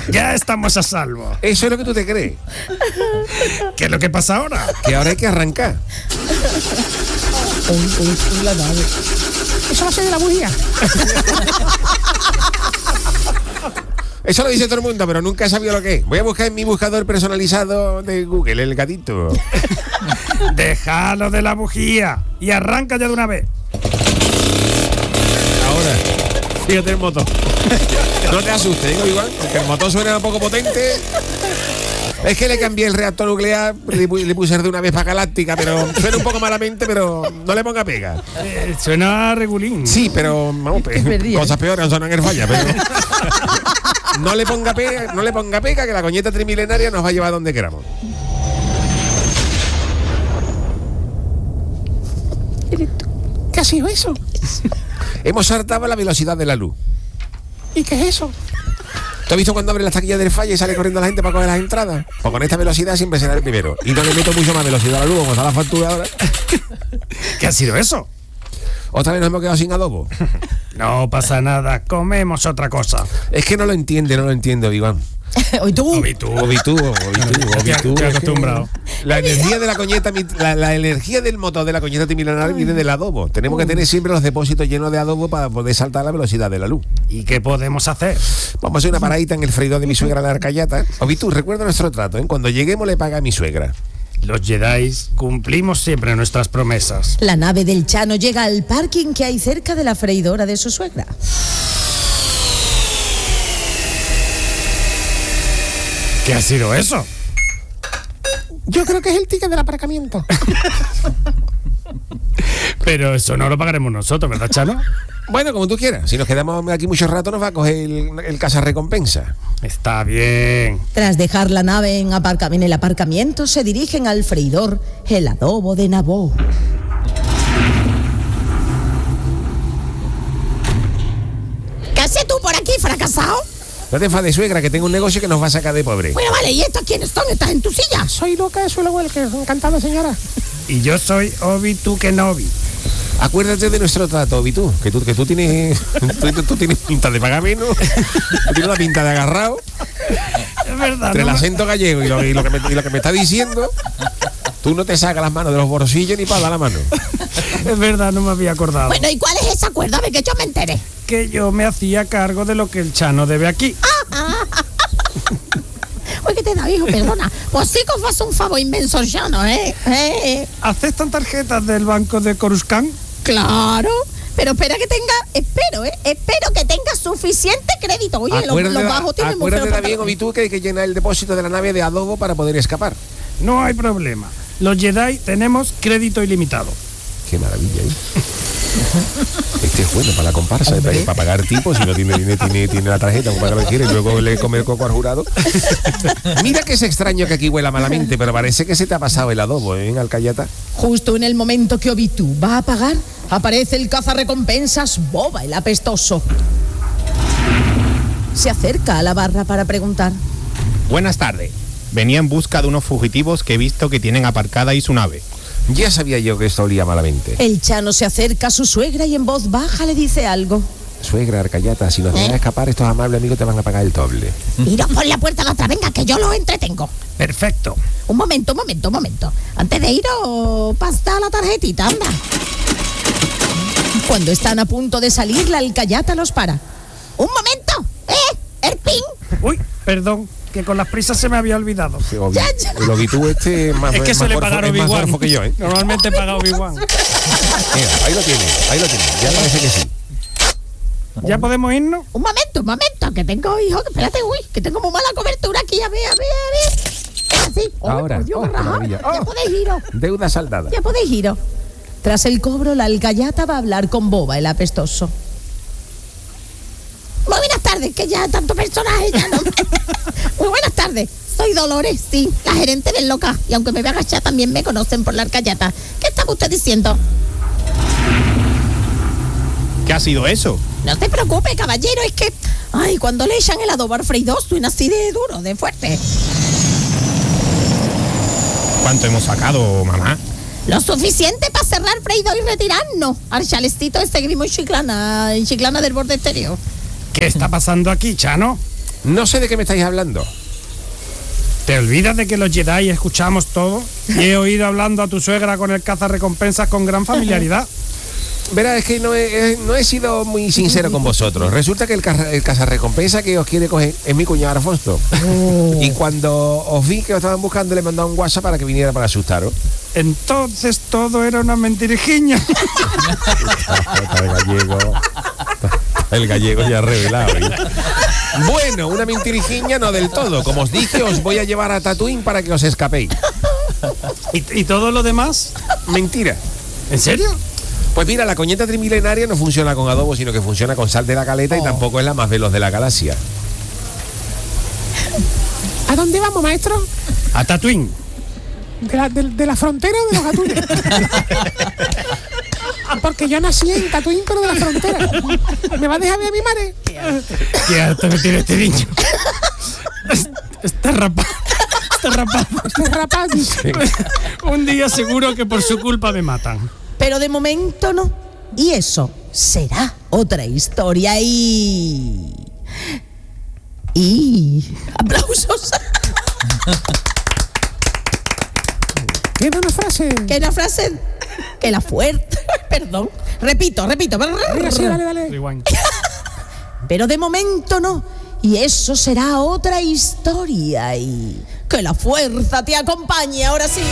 Ya estamos a salvo. Eso es lo que tú te crees. ¿Qué es lo que pasa ahora? Que ahora hay que arrancar. La nave. Eso va a ser de la bujía. Eso lo dice todo el mundo, pero nunca he sabido lo que es. Voy a buscar en mi buscador personalizado de Google, el gatito. Déjalo de la bujía y arranca ya de una vez. Ahora, fíjate el motor. No te asustes, ¿no? Igual, aunque el motor suena un poco potente. Es que le cambié el reactor nuclear, le puse de una vez para galáctica, pero suena un poco malamente, pero no le ponga pega. Suena regulín. Sí, pero vamos, cosas peores son en el falla, pero no le ponga pega, que la coñeta trimilenaria nos va a llevar donde queramos. ¿Qué ha sido eso? Hemos saltado la velocidad de la luz. ¿Y qué es eso? ¿Tú has visto cuando abre las taquillas del falla y sale corriendo la gente para coger las entradas? Pues con esta velocidad siempre será el primero. Y no le meto mucho más velocidad a la luz, como está la factura ahora. ¿Qué ha sido eso? Otra vez nos hemos quedado sin adobo. No pasa nada, comemos otra cosa. Es que no lo entiendo, Iván. Hoy tú. Estoy acostumbrado. La energía de la coñeta, la energía del motor de la coñeta trimilenaria viene del adobo. Tenemos que tener siempre los depósitos llenos de adobo para poder saltar la velocidad de la luz. ¿Y qué podemos hacer? Vamos a hacer una paradita en el freidor de mi suegra, la Arcayata. Obi, recuerda nuestro trato, ¿eh? Cuando lleguemos le paga a mi suegra. Los Jedi cumplimos siempre nuestras promesas. La nave del Chano llega al parking que hay cerca de la freidora de su suegra. ¿Qué ha sido eso? Yo creo que es el ticket del aparcamiento. Pero eso no lo pagaremos nosotros, ¿verdad, Chano? Bueno, como tú quieras. Si nos quedamos aquí mucho rato nos va a coger el casa recompensa. Está bien. Tras dejar la nave en el aparcamiento, se dirigen al freidor, el adobo de Naboo. ¿Qué haces tú por aquí, fracasado? No te enfades, suegra, que tengo un negocio que nos va a sacar de pobre. Bueno, vale, ¿y estos quiénes son? ¿Estás en tu silla? Soy Lucas, soy la Welker. Encantado, señora. Y yo soy Obi-Wan Kenobi. Acuérdate de nuestro trato, Obi, que tú tienes tú tienes pinta de pagar menos, tú tienes una pinta de agarrado. Es verdad. Entre el acento gallego y lo que me está diciendo, tú no te sacas las manos de los bolsillos ni para dar la mano. Es verdad, no me había acordado. Bueno, ¿y cuál es ese acuerdo? A ver, que yo me enteré. Que yo me hacía cargo de lo que el Chano debe aquí. Oye, ¿qué te da, hijo? Perdona. Pues sí que os hace un favor inmenso, Chano, ¿eh? ¿Aceptan tarjetas del banco de Coruscant? Claro. Pero espero que tenga suficiente crédito. Oye, los bajos tienen muy feo. Acuérdate también, Obi, que hay que llenar el depósito de la nave de adobo para poder escapar. No hay problema. Los Jedi tenemos crédito ilimitado. Qué maravilla, ¿eh? Este es bueno para la comparsa, para pagar tipos. Si no tiene la tarjeta, como para que lo quiere, y luego le come el coco al jurado. Mira que es extraño que aquí huela malamente, pero parece que se te ha pasado el adobo, ¿eh, Alcayata? Justo en el momento que Obi-Wan va a pagar, aparece el cazarrecompensas Boba, el apestoso. Se acerca a la barra para preguntar. Buenas tardes. Venía en busca de unos fugitivos que he visto que tienen aparcada ahí su nave. Ya sabía yo que esto olía malamente. El Chano se acerca a su suegra y en voz baja le dice algo. Suegra, Arcayata, si nos dejan escapar, estos amables amigos te van a pagar el doble. Iros por la puerta la otra, venga, que yo los entretengo. Perfecto. Un momento. Antes de iros, pasa la tarjetita, anda. Cuando están a punto de salir, la Alcayata los para. ¡Un momento! ¡El pin! Uy, perdón, que con las prisas se me había olvidado. Sí, el Obi-Wan este es más es que es suele más pagar es más Obi-Wan. gorfo que yo, ¿eh? Normalmente paga Obi-Wan. Mira, ahí lo tiene. Ya parece que sí. ¿Ya podemos irnos? Un momento, que tengo, hijo, espérate, que tengo muy mala cobertura aquí, a ver. Así. Ahora, por Dios, qué rajado. maravilla. Ya podéis iros. Deuda saldada. Ya podéis iros. Tras el cobro, la Alcayata va a hablar con Boba, el apestoso. Muy buenas tardes, que ya tanto personaje ya no. Muy buenas tardes. Soy Dolores, sí, la gerente del local. Y aunque me vea agachar, también me conocen por la Arcayata. ¿Qué estaba usted diciendo? ¿Qué ha sido eso? No se preocupe, caballero, es que... Ay, cuando le echan el adobo al freidor suena así de duro, de fuerte. ¿Cuánto hemos sacado, mamá? Lo suficiente para cerrar el freidor y retirarnos al chalecito ese grimo y chiclana del borde exterior. ¿Qué está pasando aquí, Chano? No sé de qué me estáis hablando. ¿Te olvidas de que los Jedi escuchamos todo? Y he oído hablando a tu suegra con el cazarrecompensas con gran familiaridad. Verá, es que no he sido muy sincero con vosotros. Resulta que el cazarrecompensa que os quiere coger es mi cuñado Alfonso. Y cuando os vi que os estaban buscando, le he mandado un WhatsApp para que viniera para asustaros. Entonces todo era una mentirijiña. El gallego ya revelado. Bueno, una mentirijiña no del todo. Como os dije, os voy a llevar a Tatooine para que os escapéis. ¿Y todo lo demás? Mentira. ¿En serio? Pues mira, la coñeta trimilenaria no funciona con adobo, sino que funciona con sal de la caleta y tampoco es la más veloz de la galaxia. ¿A dónde vamos, maestro? A Tatooine. ¿De la frontera o de los atunes? Porque yo nací en Tatooine, pero de la frontera. ¿Me va a dejar ver a mi madre? Qué harto me tiene este niño. Está rapado. Estoy rapado. Sí. Un día seguro que por su culpa me matan. Pero de momento no. Y eso será otra historia y aplausos. Queda una frase. Que la fuerte. Perdón. Repito. Mira, sí, dale. Rewind. Pero de momento no. Y eso será otra historia y que la fuerza te acompañe. Ahora sí.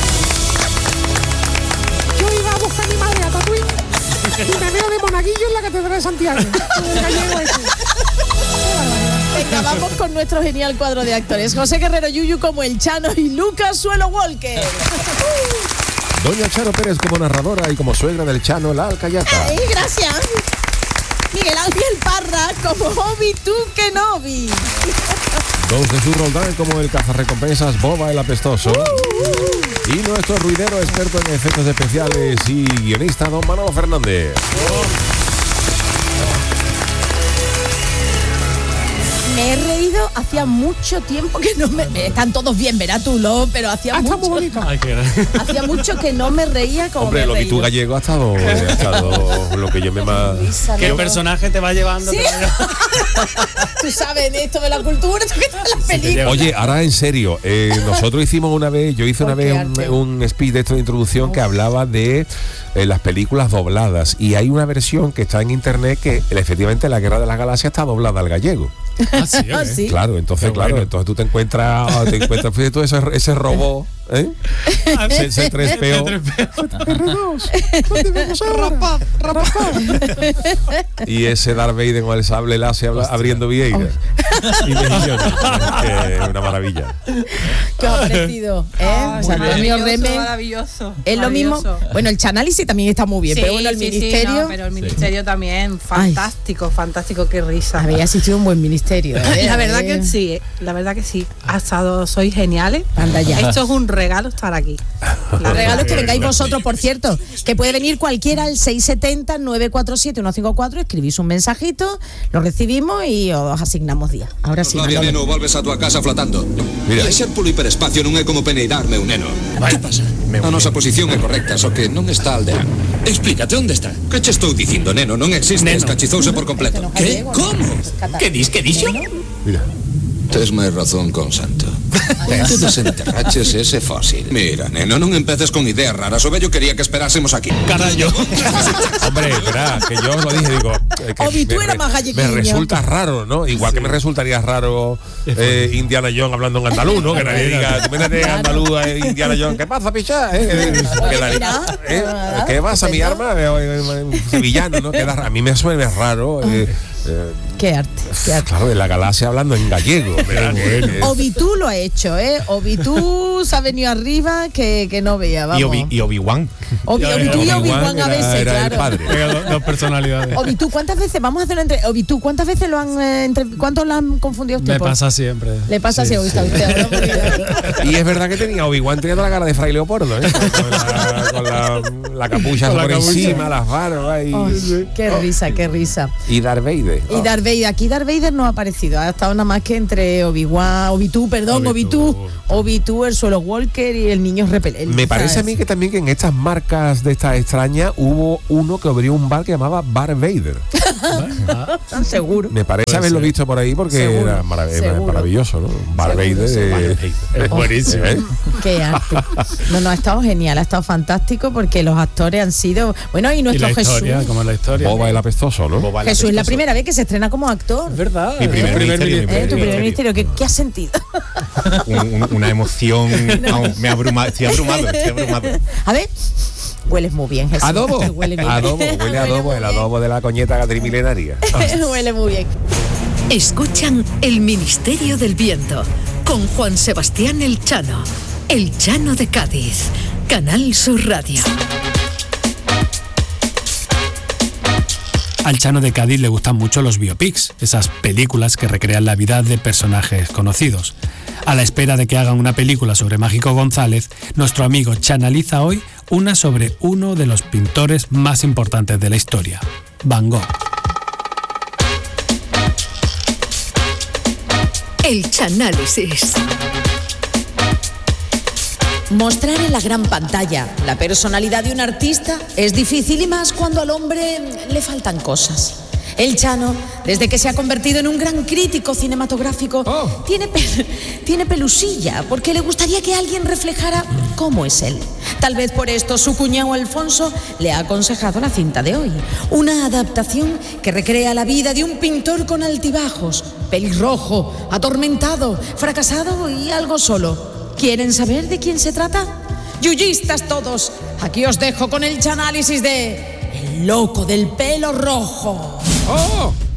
Yo iba a buscar a mi madre a Tatooine y me veo de monaguillo en la Catedral de Santiago. El gallego ese. Venga, vamos con nuestro genial cuadro de actores. José Guerrero Yuyu como el Chano y Lucas Suelo Walker. Doña Charo Pérez como narradora y como suegra del Chano, la alcayata. Ay, gracias. Miguel Ángel Parra como Obi Tú Kenobi. Don Jesús Roldán como el cazarrecompensas Boba el apestoso. Y nuestro ruidero experto en efectos especiales y guionista don Manolo Fernández. Me he reído, hacía mucho tiempo que no me... Están todos bien, verás tú, pero hacía Está mucho... muy bonito. Hacía mucho que no me reía como Hombre, me he lo que reído. tú gallego ha estado lo que yo me más... ¿Qué personaje te va llevando? ¿Sí? Tú sabes, en esto de la cultura, tú que estás en las películas. Oye, ahora en serio, nosotros hicimos una vez, yo hice una vez un speech de esto de introducción que hablaba de las películas dobladas, y hay una versión que está en internet que efectivamente La Guerra de las Galaxias está doblada al gallego. Ah, sí. Claro, entonces entonces tú te encuentras fíjate tú ese robot, ese 3PO. R2, ¿dónde vamos ahora? Y ese Darth Vader con el sable láser abriendo Vieira. Y mejillones. Que una maravilla. ¿Qué os ha parecido? Ay, Antonio Reme. maravilloso. Es lo mismo. Bueno, el Chanálisis también está muy bien, Sí, pero bueno, el sí, ministerio. no, pero el ministerio también, fantástico, qué risa. Había asistido un buen ministerio. La verdad que sí, sois geniales. Anda ya. Esto es un regalo estar aquí. El regalo es que vengáis vosotros, por cierto, que puede venir cualquiera al 670-947-154, escribís un mensajito, lo recibimos y os asignamos día. Ahora sí. Todavía, Manolo. neno, volves a tua casa flotando. Mira. E ser polo hiperespacio non é como peneidarme un neno. Que pasa? A nosa posición é correcta, só que non está aldeán. Explícate, onde está? Que che estou dicindo, neno? Non existe, escachizouse por completo. Que? Como? Que dis, que dixo? Mira. Tes máis razón con Santo. Te desenterraches ese fósil. Mira, neno, non empeces con ideas raras. O vello quería que esperásemos aquí. Carayo. Hombre, verá, que yo lo dije, digo, Obi, tú eras más galleguiño. me resulta raro, ¿no? Igual que me resultaría raro Indiana Jones hablando en andaluz, ¿no? Que nadie diga, tú mírate andaluz a Indiana Jones, ¿qué pasa, pichá? ¿Qué pasa, mi arma? Sevillano, ¿no? A mí me suena raro. Qué arte. Claro, en la galaxia hablando en gallego. Obitú lo ha hecho, Obitú se ha venido arriba que no vea, vamos. Y Obi-Wan. Obitú y Obi-Wan a veces, era el claro. padre. Dos personalidades. Obitú, ¿cuántas veces? Vamos a hacerlo entre. Obitú, ¿cuántas veces lo han ¿cuántos lo han confundido usted? Me pasa siempre. Le pasa así, usted. Y es verdad que tenía Obi-Wan teniendo la cara de Fray Leopoldo, con la capucha por encima, las barbas y Qué risa. Darth Vader. Vader. Y Darth Vader, aquí Darth Vader no ha aparecido, ha estado nada más que entre Obi-Wan, el suelo Walker y el niño repelente. Me parece a mí que también que en estas marcas de estas extrañas hubo uno que abrió un bar que llamaba Bar Vader. Seguro. Me parece haberlo visto por ahí porque Seguro, era maravilloso, ¿no? Bar Vader Es buenísimo. Qué arte. No, ha estado genial, ha estado fantástico porque los actores han sido... Bueno, y nuestro ¿Y la Jesús. historia? ¿Cómo es la historia? Boba el apestoso, ¿no? Jesús es la primera vez que se estrena como actor. Es verdad. Mi primer ministerio. Tu primer ministerio, ¿qué has sentido? Una emoción. Vamos, estoy abrumado. A ver, hueles muy bien, Jesús. Adobo. Huele bien. Huele a adobo, el adobo de la coñeta trimilenaria. Huele muy bien. Escuchan El Ministerio del Viento con Juan Sebastián El Chano de Cádiz, Canal Sur Radio. Al Chano de Cádiz le gustan mucho los biopics, esas películas que recrean la vida de personajes conocidos. A la espera de que hagan una película sobre Mágico González, nuestro amigo chanaliza hoy una sobre uno de los pintores más importantes de la historia, Van Gogh. El Chanálisis. Mostrar en la gran pantalla la personalidad de un artista es difícil y más cuando al hombre le faltan cosas. El Chano, desde que se ha convertido en un gran crítico cinematográfico, tiene pelusilla, porque le gustaría que alguien reflejara cómo es él. Tal vez por esto su cuñado Alfonso le ha aconsejado la cinta de hoy. Una adaptación que recrea la vida de un pintor con altibajos, pelirrojo, atormentado, fracasado y algo solo. ¿Quieren saber de quién se trata? Yuyistas todos, aquí os dejo con el chanálisis de El loco del pelo rojo. ¡Oh!